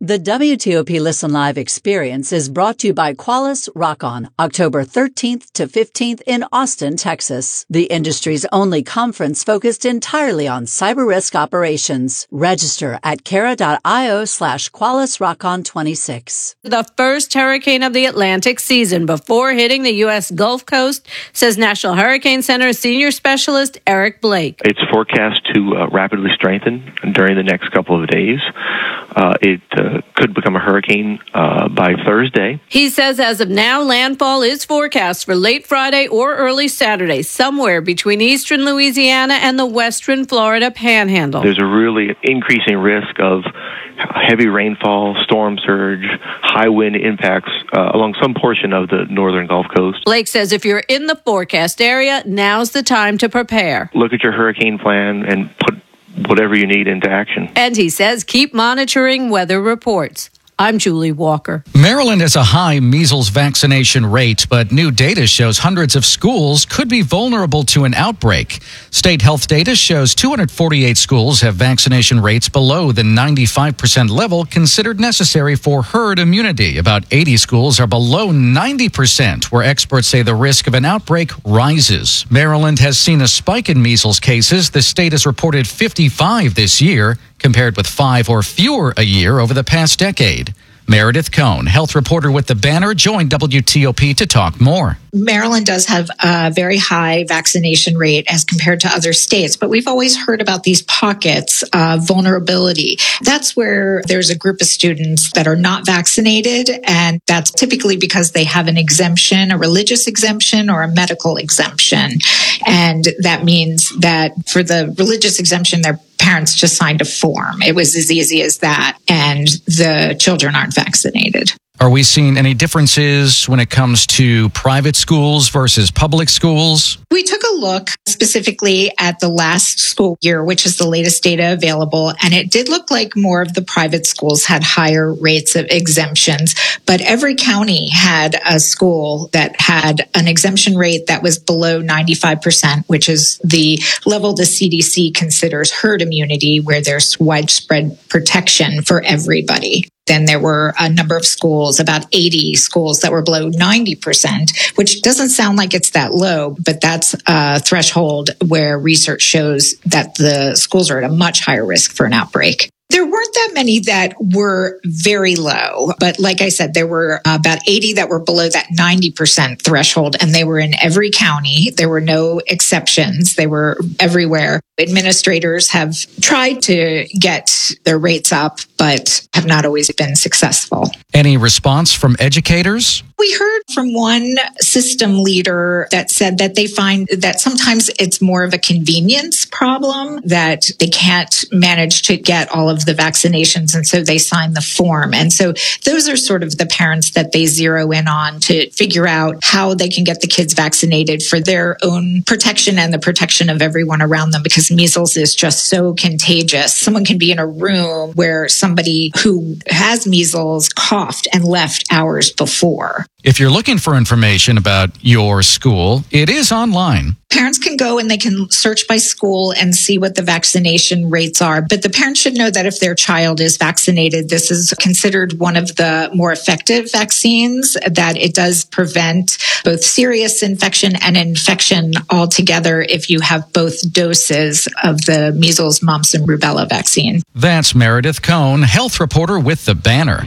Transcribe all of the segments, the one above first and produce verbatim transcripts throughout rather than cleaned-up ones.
The W T O P Listen Live experience is brought to you by Qualys Rock-On, October thirteenth to fifteenth in Austin, Texas, the industry's only conference focused entirely on cyber risk operations. Register at cara.io slash Qualys Rock-On twenty-six. The first hurricane of the Atlantic season before hitting the U S Gulf Coast, says National Hurricane Center senior specialist Eric Blake. It's forecast to uh, rapidly strengthen during the next couple of days. Uh, it uh, could become a hurricane uh, by Thursday. He says as of now, landfall is forecast for late Friday or early Saturday, somewhere between eastern Louisiana and the western Florida panhandle. There's a really increasing risk of heavy rainfall, storm surge, high wind impacts uh, along some portion of the northern Gulf Coast. Blake says if you're in the forecast area, now's the time to prepare. Look at your hurricane plan and put whatever you need into action. And he says keep monitoring weather reports. I'm Julie Walker. Maryland has a high measles vaccination rate, but new data shows hundreds of schools could be vulnerable to an outbreak. State health data shows two hundred forty-eight schools have vaccination rates below the ninety-five percent level considered necessary for herd immunity. About eighty schools are below ninety percent, where experts say the risk of an outbreak rises. Maryland has seen a spike in measles cases. The state has reported fifty-five this year, compared with five or fewer a year over the past decade. Meredith Cohn, health reporter with The Banner, joined W T O P to talk more. Maryland does have a very high vaccination rate as compared to other states, but we've always heard about these pockets of vulnerability. That's where there's a group of students that are not vaccinated, and that's typically because they have an exemption, a religious exemption or a medical exemption. And that means that for the religious exemption, their parents just signed a form. It was as easy as that, and the children aren't vaccinated. Are we seeing any differences when it comes to private schools versus public schools? We took a look specifically at the last school year, which is the latest data available, and it did look like more of the private schools had higher rates of exemptions, but every county had a school that had an exemption rate that was below ninety-five percent, which is the level the C D C considers herd immunity, where there's widespread protection for everybody. Then there were a number of schools, about eighty schools that were below ninety percent, which doesn't sound like it's that low, but that's a threshold where research shows that the schools are at a much higher risk for an outbreak. There weren't that many that were very low, but like I said, there were about eighty that were below that ninety percent threshold, and they were in every county. There were no exceptions. They were everywhere. Administrators have tried to get their rates up, but have not always been successful. Any response from educators? We heard from one system leader that said that they find that sometimes it's more of a convenience problem, that they can't manage to get all of the vaccinations, and so they sign the form. And so those are sort of the parents that they zero in on to figure out how they can get the kids vaccinated for their own protection and the protection of everyone around them, because measles is just so contagious. Someone can be in a room where somebody who has measles coughed and left hours before. If you're looking for information about your school, it is online. Parents can go and they can search by school and see what the vaccination rates are. But the parents should know that if their child is vaccinated, this is considered one of the more effective vaccines, that it does prevent both serious infection and infection altogether if you have both doses of the measles, mumps, and rubella vaccine. That's Meredith Cohn, health reporter with The Banner.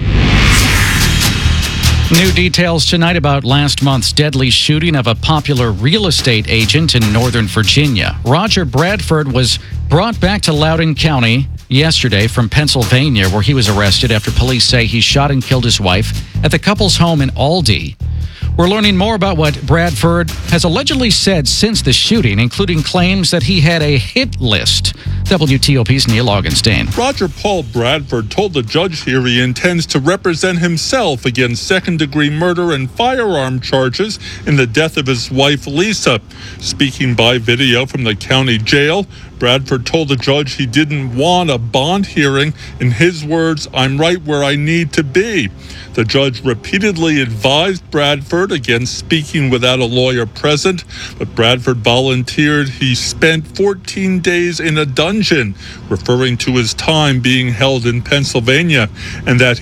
New details tonight about last month's deadly shooting of a popular real estate agent in Northern Virginia. Roger Bradford was brought back to Loudoun County yesterday from Pennsylvania, where he was arrested after police say he shot and killed his wife at the couple's home in Aldie. We're learning more about what Bradford has allegedly said since the shooting, including claims that he had a hit list. W T O P's Neil Augenstein. Roger Paul Bradford told the judge here he intends to represent himself against second-degree murder and firearm charges in the death of his wife, Lisa. Speaking by video from the county jail, Bradford told the judge he didn't want a bond hearing. In his words, "I'm right where I need to be." The judge repeatedly advised Bradford against speaking without a lawyer present, but Bradford volunteered he spent fourteen days in a dungeon, referring to his time being held in Pennsylvania, and that